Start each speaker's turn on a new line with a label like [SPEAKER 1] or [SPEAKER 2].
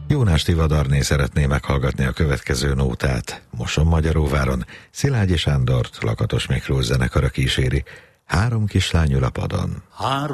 [SPEAKER 1] Jónás Tivadarné szeretné meghallgatni a következő nótát. Mosonmagyaróváron Szilágyi Sándort Lakatos Miklós zenekara kíséri. 3 kislány ül a padon.